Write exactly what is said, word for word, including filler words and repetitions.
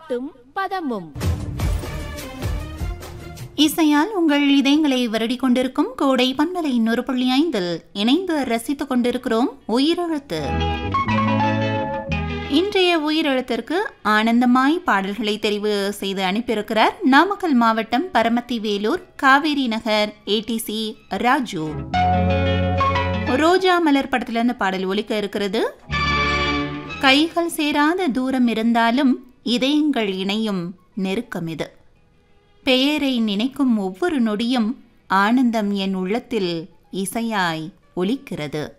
பாட்டும் பதமும் இசையால் உங்கள் இதயங்களை வருடிக் கொண்டிருக்கும் கோடை பண்பலை நூறு புள்ளி ஐந்தில் இணைந்து ரசித்துக் கொண்டிருக்கிறோம் உயிரெழுத்து. இன்றைய உயிரெழுத்திற்கு ஆனந்தமாய் பாடல்களை தெரிவு செய்து அனுப்பியிருக்கிறார் நாமக்கல் மாவட்டம் பரமத்தி வேலூர் காவேரி நகர் ஏடிசி ராஜு. ரோஜா மலர் படத்திலிருந்து பாடல் ஒலிக்க இருக்கிறது. கைகள் சேராத தூரம் இருந்தாலும் இதயங்கள் இணையும் நெருக்கம் இது. பெயரை நினைக்கும் ஒவ்வொரு நொடியும் ஆனந்தம் என் உள்ளத்தில் இசையாய் ஒலிக்கிறது.